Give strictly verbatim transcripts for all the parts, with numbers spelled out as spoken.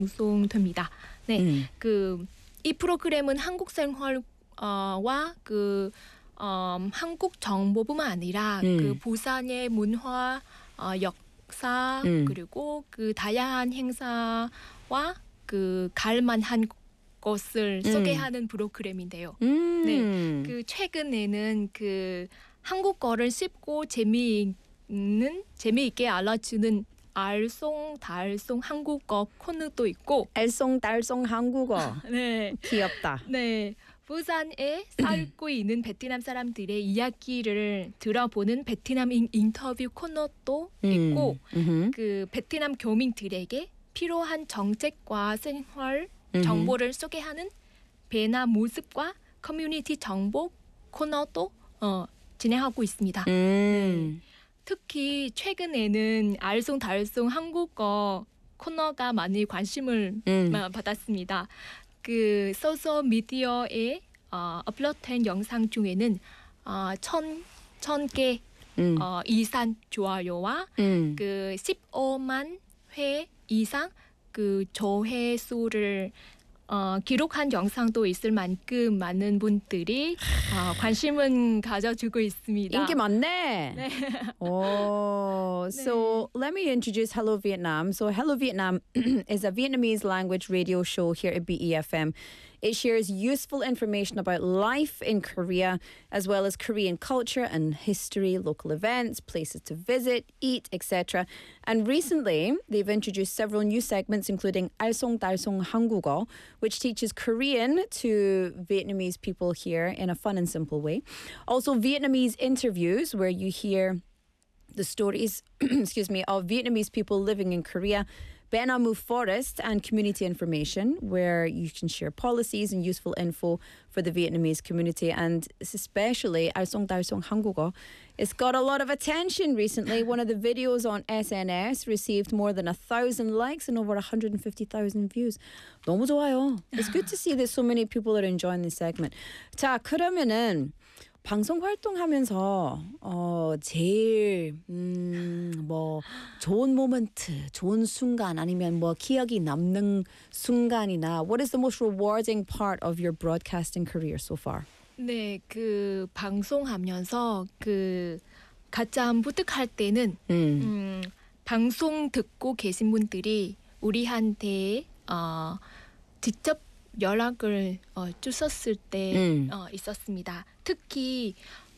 방송됩니다. 네, 음. 그 이 프로그램은 한국 생활과 그 어, 한국 정보뿐만 아니라 음. 그 부산의 문화, 어, 역사 음. 그리고 그 다양한 행사와 그 갈만한 것을 음. 소개하는 프로그램인데요. 음. 네, 그 최근에는 그 한국어를 쉽고 재미있는 재미있게 알아주는 알쏭달쏭 한국어 코너도 있고, 알쏭달쏭 한국어. 네, 귀엽다. 네, 부산에 살고 있는 베트남 사람들의 이야기를 들어보는 베트남인 인터뷰 코너도 있고, 음. 그 베트남 교민들에게 필요한 정책과 생활 음흠. 정보를 소개하는 베트남 모습과 커뮤니티 정보 코너도 어, 진행하고 있습니다. 음. 특히 최근에는 알쏭달쏭 한국어 코너가 많이 관심을 음. 마- 받았습니다. 그 소셜 미디어에 어, 업로드된 영상 중에는 어, 천, 천 개 음. 어, 이상 좋아요와 음. 그 십오만 회 이상 그 조회수를 어, 기록한 영상도 있을 만큼 많은 분들이 어, 관심은 가져주고 있습니다. 인기 많네. 네. Oh, so let me introduce Hello Vietnam. So Hello Vietnam is a Vietnamese language radio show here at B E F M. It shares useful information about life in Korea, as well as Korean culture and history, local events, places to visit, eat, et cetera. And recently, they've introduced several new segments, including 알쏭달쏭 한국어, which teaches Korean to Vietnamese people here in a fun and simple way. Also, Vietnamese interviews, where you hear the stories, excuse me, of Vietnamese people living in Korea, Ben Amu Forest, and community information, where you can share policies and useful info for the Vietnamese community, and especially 알쏭달쏭 한국어. It's got a lot of attention recently. One of the videos on S N S received more than a thousand likes and over one hundred fifty thousand views. 너무 좋아요. It's good to see that so many people are enjoying this segment. 자, 그러면은 방송 활동하면서 어 제일 음뭐 좋은 모먼트, 좋은 순간 아니면 뭐 기억이 남는 순간이나 what is the most rewarding part of your broadcasting career so far? 네, 그 방송하면서 그 가장 뿌듯할 때는 음. 음, 방송 듣고 계신 분들이 우리한테 어, 직접 연락을 어, 주셨을 때 음. 어, 있었습니다. 특히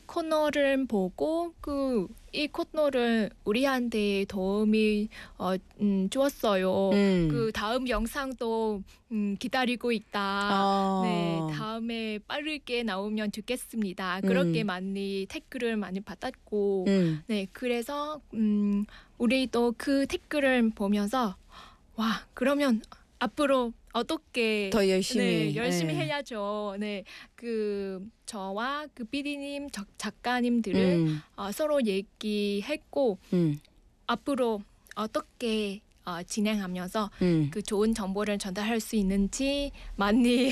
코너를 보고 그 이 코너를 우리한테 도움이 어, 음, 주었어요. 음. 그 다음 영상도 음, 기다리고 있다. 아. 네, 다음에 빠르게 나오면 좋겠습니다. 그렇게 음. 많이 댓글을 많이 받았고, 음. 네, 그래서 음, 우리도 그 댓글을 보면서 와, 그러면 앞으로 어떻게 더 열심히. 네, 열심히 네. 해야죠. 네, 그 저와 그 피디님, 작가님들은 음. 어, 서로 얘기했고 음. 앞으로 어떻게 어, 진행하면서 음. 그 좋은 정보를 전달할 수 있는지 많이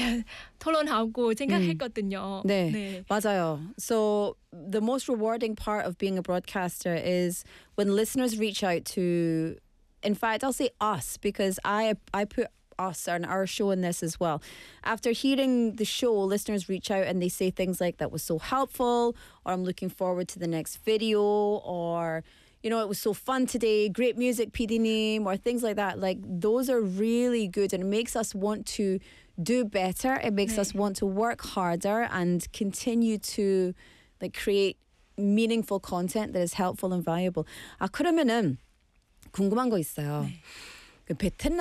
토론하고 생각했거든요. 네. 네. 맞아요. So the most rewarding part of being a broadcaster is when listeners reach out to, in fact, I'll say us, because I I put us and our show in this as well. After hearing the show, listeners reach out and they say things like, that was so helpful, or I'm looking forward to the next video, or you know, it was so fun today, great music, P D name, or things like that. Like, those are really good, and it makes us want to do better. It makes 네. us want to work harder and continue to like create meaningful content that is helpful and valuable. 아, 그러면은 궁금한 거 있어요. 네. 그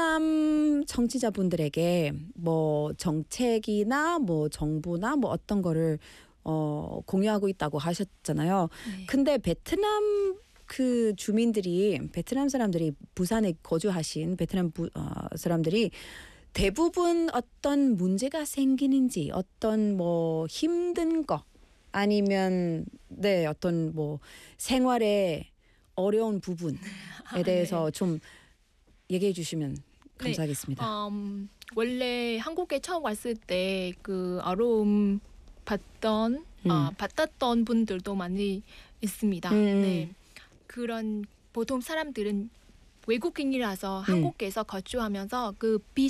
베트남 청취자분들에게 뭐 정책이나 뭐 정부나 뭐 어떤 거를 어, 공유하고 있다고 하셨잖아요. 네. 근데 베트남 그 주민들이, 베트남 사람들이, 부산에 거주하신 베트남 부, 어, 사람들이 대부분 어떤 문제가 생기는지, 어떤 뭐 힘든 거 아니면 네 어떤 뭐 생활에 어려운 부분에 아, 대해서 네. 좀 얘기해 주시면 감사하겠습니다. 음, 원래 한국에 처음 왔을 때 그 어려움 받던 음. 어, 받았던 분들도 많이 있습니다. 음. 네. 그런 보통 사람들은 외국인이라서 한국에서 거주하면서 그 비